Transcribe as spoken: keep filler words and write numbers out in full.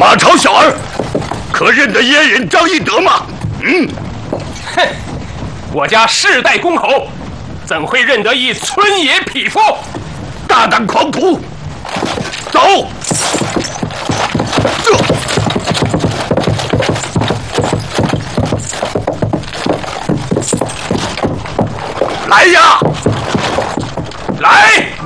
马超小儿，可认得阉人张翼德吗？嗯， 哼，我家世代公侯，怎会认得一村野匹夫？ 大胆狂徒，走！这。 来呀！来！